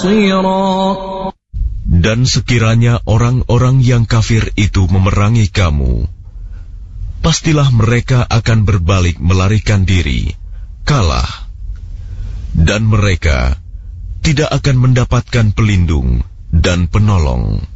Dan sekiranya orang-orang yang kafir itu memerangi kamu, pastilah mereka akan berbalik melarikan diri, kalah, dan mereka tidak akan mendapatkan pelindung dan penolong.